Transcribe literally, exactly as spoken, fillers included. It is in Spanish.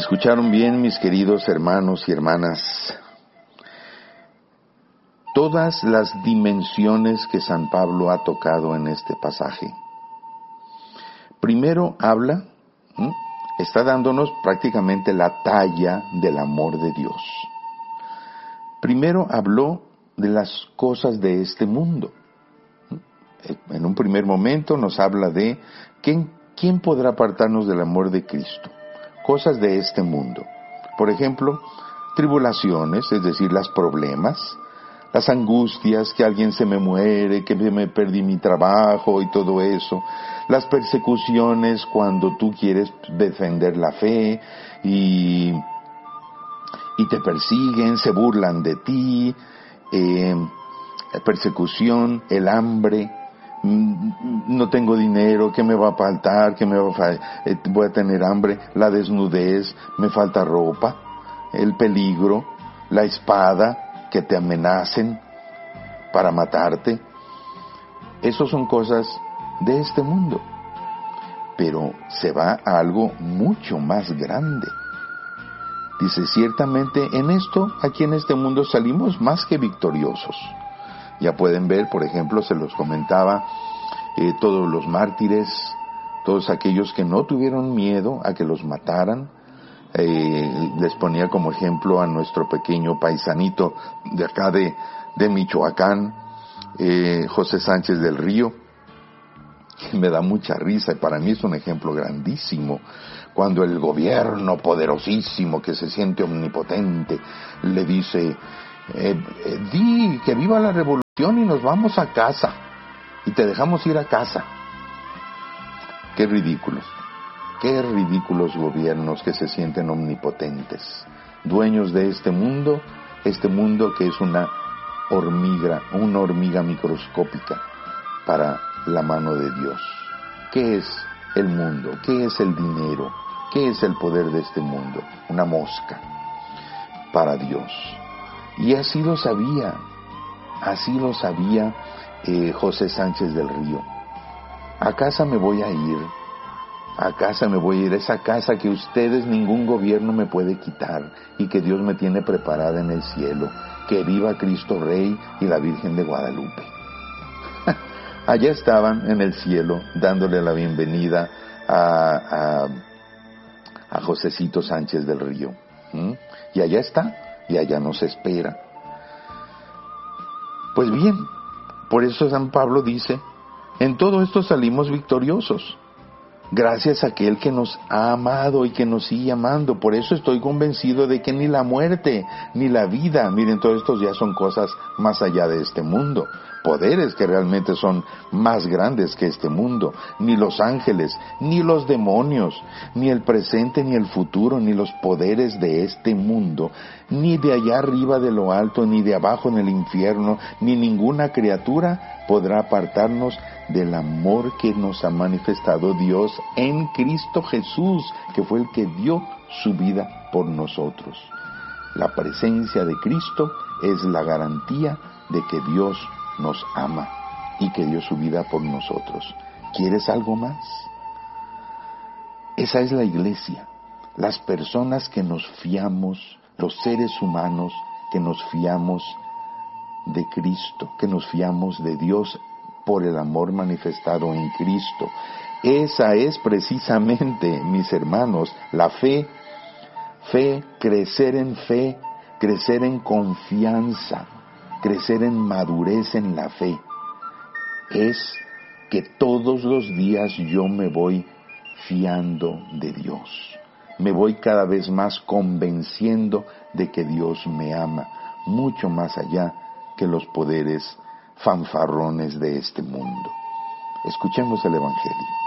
Escucharon bien, mis queridos hermanos y hermanas, todas las dimensiones que San Pablo ha tocado en este pasaje. Primero habla, ¿sí? está dándonos prácticamente la talla del amor de Dios. Primero habló de las cosas de este mundo. En un primer momento nos habla de ¿quién, quién podrá apartarnos del amor de Cristo? Cosas de este mundo. Por ejemplo, tribulaciones, es decir, los problemas, las angustias, que alguien se me muere, que me perdí mi trabajo y todo eso, las persecuciones cuando tú quieres defender la fe y, y te persiguen, se burlan de ti, eh, persecución, el hambre, no tengo dinero, ¿qué me va a faltar? ¿Qué me va a faltar? Eh, voy a tener hambre, la desnudez, me falta ropa, el peligro, la espada, que te amenacen para matarte. Esas son cosas de este mundo. Pero se va a algo mucho más grande. Dice, ciertamente en esto, aquí en este mundo salimos más que victoriosos. Ya pueden ver, por ejemplo, se los comentaba, eh, todos los mártires, todos aquellos que no tuvieron miedo a que los mataran. Eh, les ponía como ejemplo a nuestro pequeño paisanito de acá de, de Michoacán, eh, José Sánchez del Río, que me da mucha risa y para mí es un ejemplo grandísimo. Cuando el gobierno poderosísimo que se siente omnipotente le dice, eh, eh, di que viva la revolución y nos vamos a casa y te dejamos ir a casa. Qué ridículos. Qué ridículos gobiernos que se sienten omnipotentes, dueños de este mundo, este mundo que es una hormiga, una hormiga microscópica para la mano de Dios. ¿Qué es el mundo? ¿Qué es el dinero? ¿Qué es el poder de este mundo? Una mosca para Dios. Y así lo sabía, así lo sabía eh, José Sánchez del Río. A casa me voy a ir. A casa me voy a ir, esa casa que ustedes, ningún gobierno me puede quitar y que Dios me tiene preparada en el cielo. Que viva Cristo Rey y la Virgen de Guadalupe. Allá estaban en el cielo dándole la bienvenida a, a, a Josecito Sánchez del Río. ¿Mm? Y allá está, y allá nos espera. Pues bien, por eso San Pablo dice, en todo esto salimos victoriosos. Gracias a aquel que nos ha amado y que nos sigue amando. Por eso estoy convencido de que ni la muerte, ni la vida, miren, todos estos ya son cosas más allá de este mundo. Poderes que realmente son más grandes que este mundo. Ni los ángeles, ni los demonios, ni el presente, ni el futuro, ni los poderes de este mundo, ni de allá arriba de lo alto, ni de abajo en el infierno, ni ninguna criatura podrá apartarnos del amor que nos ha manifestado Dios en Cristo Jesús, que fue el que dio su vida por nosotros. La presencia de Cristo es la garantía de que Dios nos ama y que dio su vida por nosotros. ¿Quieres algo más? Esa es la iglesia, las personas que nos fiamos, los seres humanos que nos fiamos de Cristo, que nos fiamos de Dios por el amor manifestado en Cristo. Esa es precisamente, mis hermanos, la fe, fe, crecer en fe, crecer en confianza, crecer en madurez en la fe. Es que todos los días yo me voy fiando de Dios. Me voy cada vez más convenciendo de que Dios me ama, mucho más allá que los poderes fanfarrones de este mundo. Escuchemos el Evangelio.